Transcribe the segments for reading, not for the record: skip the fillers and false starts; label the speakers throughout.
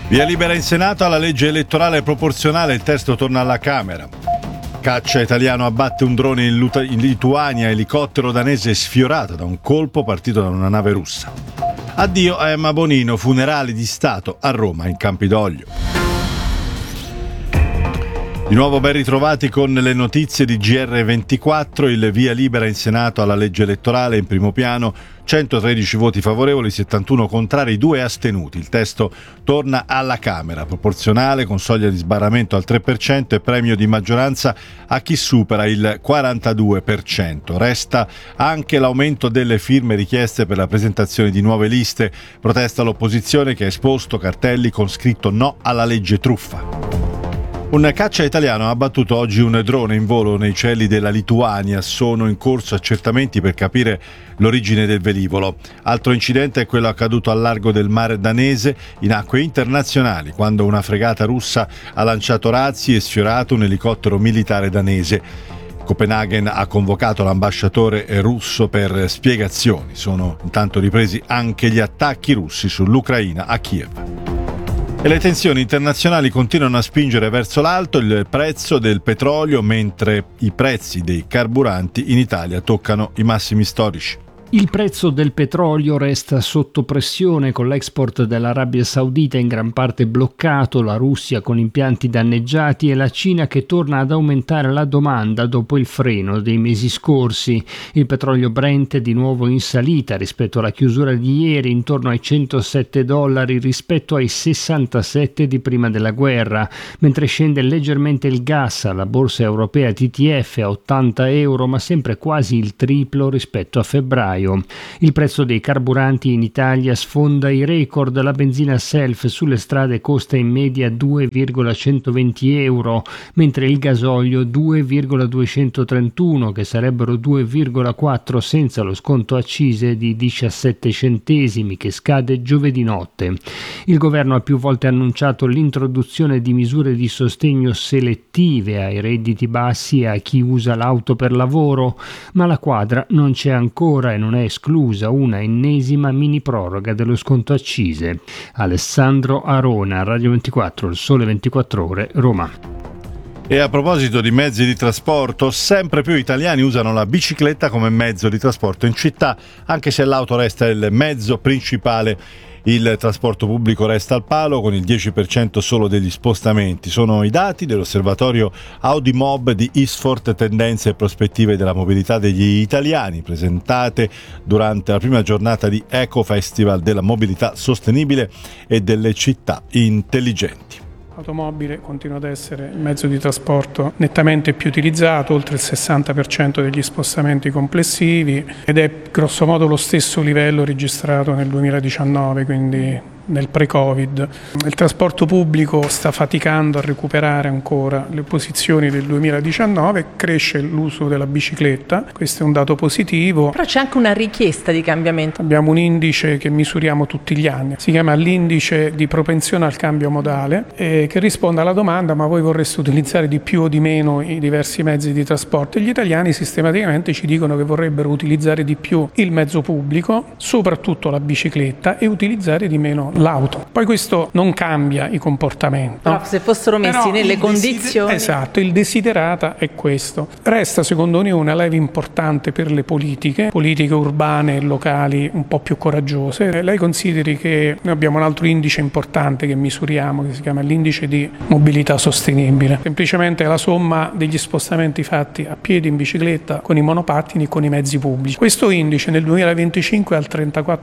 Speaker 1: Via libera in Senato alla legge elettorale proporzionale, il testo torna alla Camera. Caccia italiano abbatte un drone in Lituania, elicottero danese sfiorato da un colpo partito da una nave russa. Addio a Emma Bonino, funerali di Stato a Roma in Campidoglio. Di nuovo ben ritrovati con le notizie di GR24, il via libera in Senato alla legge elettorale, in primo piano 113 voti favorevoli, 71 contrari, 2 astenuti. Il testo torna alla Camera, proporzionale con soglia di sbarramento al 3% e premio di maggioranza a chi supera il 42%. Resta anche l'aumento delle firme richieste per la presentazione di nuove liste. Protesta l'opposizione che ha esposto cartelli con scritto no alla legge truffa. Un caccia italiano ha abbattuto oggi un drone in volo nei cieli della Lituania. Sono in corso accertamenti per capire l'origine del velivolo. Altro incidente è quello accaduto al largo del Mare Danese, in acque internazionali, quando una fregata russa ha lanciato razzi e sfiorato un elicottero militare danese. Copenaghen ha convocato l'ambasciatore russo per spiegazioni. Sono intanto ripresi anche gli attacchi russi sull'Ucraina a Kiev. E le tensioni internazionali continuano a spingere verso l'alto il prezzo del petrolio, mentre i prezzi dei carburanti in Italia toccano i massimi storici.
Speaker 2: Il prezzo del petrolio resta sotto pressione con l'export dell'Arabia Saudita in gran parte bloccato, la Russia con impianti danneggiati e la Cina che torna ad aumentare la domanda dopo il freno dei mesi scorsi. Il petrolio Brent è di nuovo in salita rispetto alla chiusura di ieri, intorno ai $107 rispetto ai 67 di prima della guerra, mentre scende leggermente il gas alla borsa europea TTF a €80, ma sempre quasi il triplo rispetto a febbraio. Il prezzo dei carburanti in Italia sfonda i record, la benzina self sulle strade costa in media €2,120, mentre il gasolio €2,231, che sarebbero €2,4 senza lo sconto accise di 17 centesimi che scade giovedì notte. Il governo ha più volte annunciato l'introduzione di misure di sostegno selettive ai redditi bassi e a chi usa l'auto per lavoro, ma la quadra non c'è ancora e non è esclusa una ennesima mini proroga dello sconto accise. Alessandro Arona, Radio 24, Il Sole 24 Ore, Roma.
Speaker 1: E a proposito di mezzi di trasporto, sempre più italiani usano la bicicletta come mezzo di trasporto in città, anche se l'auto resta il mezzo principale. Il trasporto pubblico resta al palo con il 10% solo degli spostamenti. Sono i dati dell'osservatorio Audimob di Isfort, tendenze e prospettive della mobilità degli italiani, presentate durante la prima giornata di Eco Festival della mobilità sostenibile e delle città intelligenti.
Speaker 3: L'automobile continua ad essere il mezzo di trasporto nettamente più utilizzato, oltre il 60% degli spostamenti complessivi, ed è grossomodo lo stesso livello registrato nel 2019, quindi nel pre-Covid. Il trasporto pubblico sta faticando a recuperare ancora le posizioni del 2019, cresce l'uso della bicicletta, questo è un dato positivo.
Speaker 4: Però c'è anche una richiesta di cambiamento.
Speaker 3: Abbiamo un indice che misuriamo tutti gli anni, si chiama l'indice di propensione al cambio modale, che risponde alla domanda: ma voi vorreste utilizzare di più o di meno i diversi mezzi di trasporto? E gli italiani sistematicamente ci dicono che vorrebbero utilizzare di più il mezzo pubblico, soprattutto la bicicletta, e utilizzare di meno l'auto. Poi questo non cambia i comportamenti.
Speaker 4: Però se fossero messi nelle condizioni.
Speaker 3: Esatto, il desiderata è questo. Resta secondo me una leva importante per le politiche urbane e locali un po' più coraggiose. Lei consideri che noi abbiamo un altro indice importante che misuriamo, che si chiama l'indice di mobilità sostenibile. Semplicemente è la somma degli spostamenti fatti a piedi, in bicicletta, con i monopattini e con i mezzi pubblici. Questo indice nel 2025 è al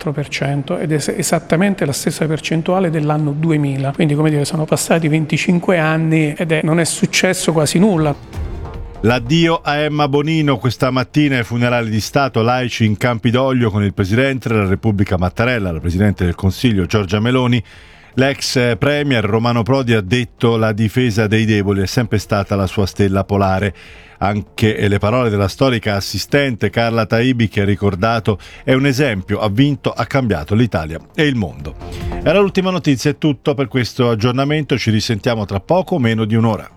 Speaker 3: 34% ed è esattamente la stessa percentuale dell'anno 2000, quindi come dire sono passati 25 anni ed non è successo quasi nulla.
Speaker 1: L'addio a Emma Bonino questa mattina ai funerali di Stato laici in Campidoglio con il Presidente della Repubblica Mattarella, la Presidente del Consiglio Giorgia Meloni. L'ex premier Romano Prodi ha detto: la difesa dei deboli è sempre stata la sua stella polare. Anche le parole della storica assistente Carla Taibi, che ha ricordato: è un esempio, ha vinto, ha cambiato l'Italia e il mondo. Era l'ultima notizia, è tutto per questo aggiornamento, ci risentiamo tra poco, meno di un'ora.